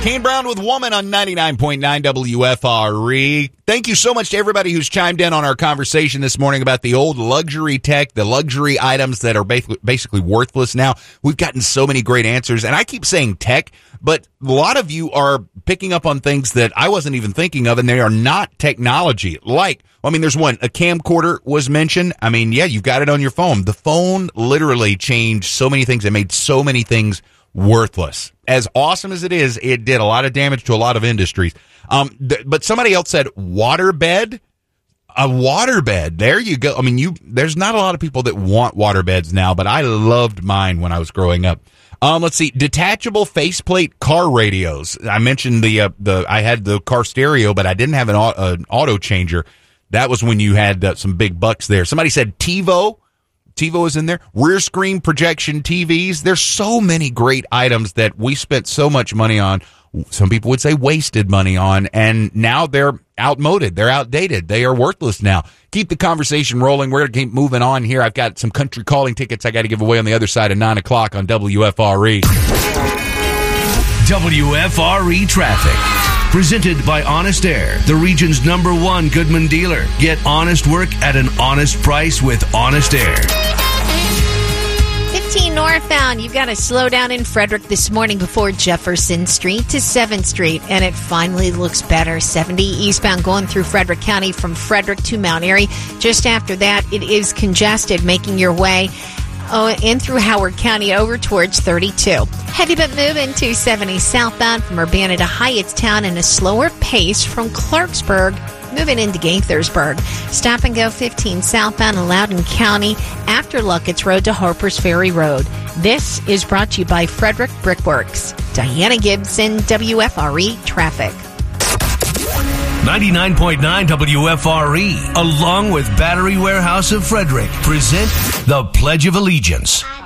Kane Brown with Woman on 99.9 WFRE. Thank you so much to everybody who's chimed in on our conversation this morning about the old luxury tech, the luxury items that are basically worthless now. We've gotten so many great answers, and I keep saying tech, but a lot of you are picking up on things that I wasn't even thinking of, and they are not technology. There's one. A camcorder was mentioned. Yeah, you've got it on your phone. The phone literally changed so many things. It made so many things worthless. As awesome as it is, it did a lot of damage to a lot of industries. But somebody else said waterbed. A waterbed. There you go. There's not a lot of people that want waterbeds now, but I loved mine when I was growing up. Let's see. Detachable faceplate car radios. I mentioned I had the car stereo, but I didn't have an auto changer. That was when you had some big bucks there. Somebody said TiVo. TiVo is in there. Rear screen projection TVs. There's so many great items that we spent so much money on. Some people would say wasted money on, and now they're outmoded. They're outdated. They are worthless now. Keep the conversation rolling. We're going to keep moving on here. I've got some country calling tickets I got to give away on the other side of 9 o'clock on WFRE. WFRE Traffic. Presented by Honest Air, the region's #1 Goodman dealer. Get honest work at an honest price with Honest Air. 15 northbound, you've got to slow down in Frederick this morning before Jefferson Street to 7th Street, and it finally looks better. 70 eastbound going through Frederick County from Frederick to Mount Airy. Just after that, it is congested making your way in through Howard County over towards 32. Heavy but moving 270 southbound from Urbana to Hyattstown in a slower pace from Clarksburg moving into Gaithersburg. Stop and go 15 southbound in Loudoun County after Luckett's Road to Harpers Ferry Road. This is brought to you by Frederick Brickworks. Diana Gibson, WFRE Traffic. 99.9 WFRE, along with Battery Warehouse of Frederick, present the Pledge of Allegiance.